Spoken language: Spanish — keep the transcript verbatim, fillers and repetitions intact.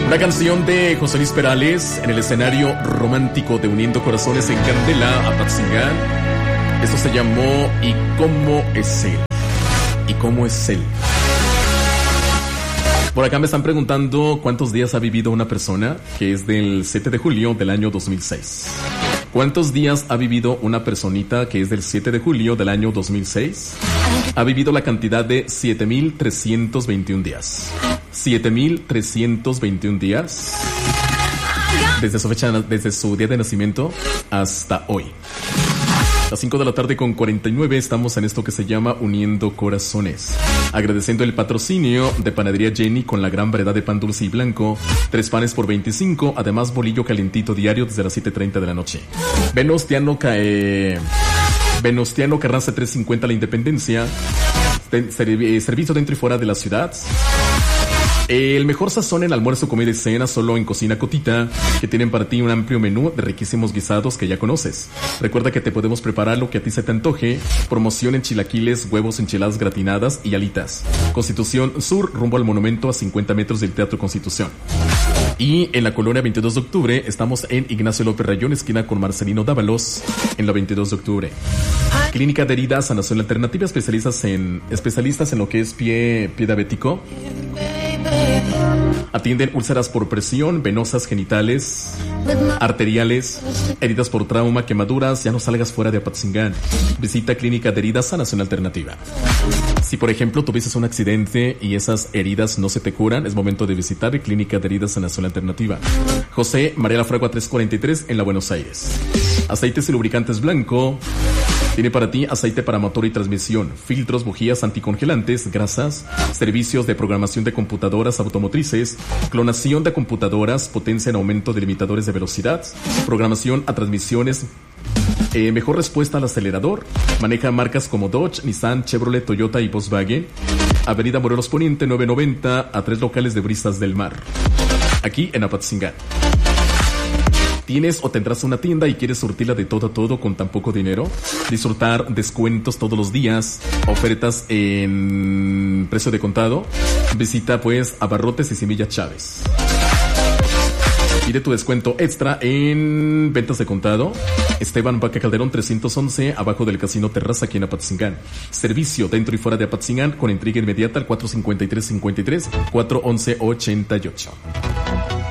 Una canción de José Luis Perales en el escenario romántico de Uniendo Corazones en Candela, Apatzingán. Esto se llamó ¿Y cómo es él? ¿Y cómo es él? Por acá me están preguntando cuántos días ha vivido una persona, que es del siete de julio del año dos mil seis. ¿Cuántos días ha vivido una personita que es del siete de julio del año dos mil seis? Ha vivido la cantidad de siete mil trescientos veintiún días. siete mil trescientos veintiún días. Desde su fecha, desde su día de nacimiento hasta hoy. Las cinco de la tarde con cuarenta y nueve estamos en esto que se llama Uniendo Corazones. Agradeciendo el patrocinio de Panadería Jenny con la gran variedad de pan dulce y blanco. Tres panes por veinticinco, además bolillo calentito diario desde las siete treinta de la noche. Venustiano Cae... Venustiano Carranza trescientos cincuenta La Independencia. Servicio dentro y fuera de la ciudad. El mejor sazón en almuerzo, comida y cena solo en Cocina Cotita, que tienen para ti un amplio menú de riquísimos guisados que ya conoces. Recuerda que te podemos preparar lo que a ti se te antoje. Promoción en chilaquiles, huevos, enchiladas gratinadas y alitas. Constitución Sur, rumbo al monumento a cincuenta metros del Teatro Constitución. Y en la colonia veintidós de octubre estamos en Ignacio López Rayón, esquina con Marcelino Dávalos, en la veintidós de octubre. Clínica de Heridas, Sanación Alternativa, especialistas en, especialistas en lo que es pie, pie diabético. Atienden úlceras por presión, venosas, genitales, arteriales, heridas por trauma, quemaduras. Ya no salgas fuera de Apatzingán. Visita Clínica de Heridas, Sanación Alternativa. Si por ejemplo tuvieses un accidente y esas heridas no se te curan, es momento de visitar Clínica de Heridas, Sanación Alternativa. José María La Fragua trescientos cuarenta y tres en la Buenos Aires. Aceites y lubricantes Blanco. Tiene para ti aceite para motor y transmisión, filtros, bujías anticongelantes, grasas, servicios de programación de computadoras automotrices, clonación de computadoras, potencia en aumento de limitadores de velocidad, programación a transmisiones, eh, mejor respuesta al acelerador. Maneja marcas como Dodge, Nissan, Chevrolet, Toyota y Volkswagen. Avenida Morelos Poniente novecientos noventa a tres locales de Brisas del Mar, aquí en Apatzingán. ¿Tienes o tendrás una tienda y quieres surtirla de todo a todo con tan poco dinero? Disfrutar descuentos todos los días, ofertas en precio de contado. Visita pues Abarrotes y Semilla Chávez. Pide tu descuento extra en ventas de contado. Esteban Vaca Calderón trescientos once, abajo del Casino Terraza, aquí en Apatzingán. Servicio dentro y fuera de Apatzingán con entrega inmediata al cuatro cincuenta y tres cincuenta y tres, cuatro once ochenta y ocho.